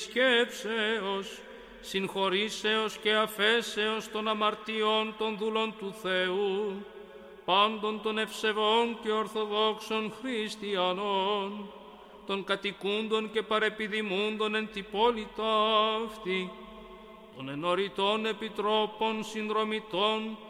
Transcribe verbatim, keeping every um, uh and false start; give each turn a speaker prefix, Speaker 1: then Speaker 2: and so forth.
Speaker 1: σκέψεως, συγχωρήσεως και αφέσεως των αμαρτιών των δούλων του Θεού, πάντων των ευσεβών και ορθοδόξων χριστιανών, των κατοικούντων και παρεπιδημούντων εν τη πόλη ταύτη, των ενωρητών επιτρόπων συνδρομητών